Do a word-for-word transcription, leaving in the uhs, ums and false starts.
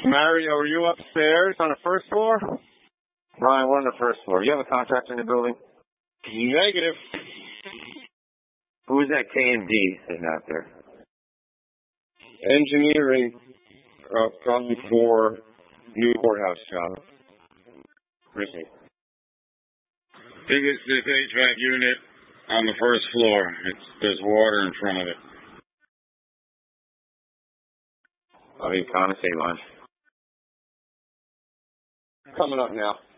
Mario, are you upstairs on the first floor? Ryan, we're on the first floor. You have a contractor in the building? Negative. Who is that K and D sitting out there? Engineering, uh, probably for new courthouse job. Really? Biggest this H V A C unit on the first floor. It's there's water in front of it. I'll be condensate lunch. Coming up now.